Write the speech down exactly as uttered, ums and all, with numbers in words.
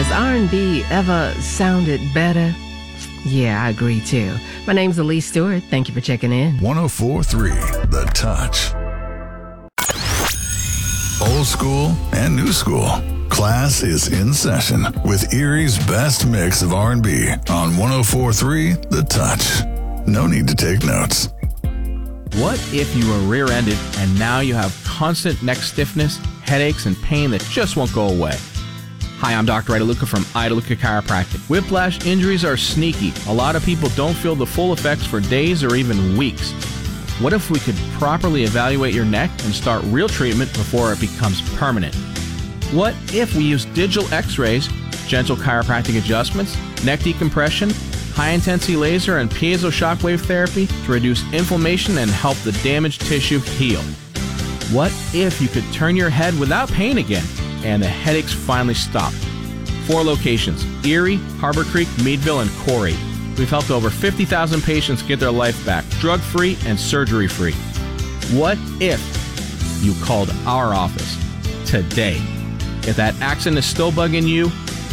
Has R and B ever sounded better? Yeah, I agree too. My name's Elise Stewart. Thank you for checking in. one oh four point three The Touch. Old school and new school. Class is in session with Erie's best mix of R and B on one oh four point three The Touch. No need to take notes. What if you were rear-ended and now you have constant neck stiffness, headaches, and pain that just won't go away? Hi, I'm Doctor Idaluka from Idaluka Chiropractic. Whiplash injuries are sneaky. A lot of people don't feel the full effects for days or even weeks. What if we could properly evaluate your neck and start real treatment before it becomes permanent? What if we use digital x-rays, gentle chiropractic adjustments, neck decompression, high-intensity laser, and piezo shockwave therapy to reduce inflammation and help the damaged tissue heal? What if you could turn your head without pain again and the headaches finally stop? Four locations: Erie, Harbor Creek, Meadville, and Corey. We've helped over fifty thousand patients get their life back, drug-free and surgery-free. What if you called our office today? If that accent is still bugging you,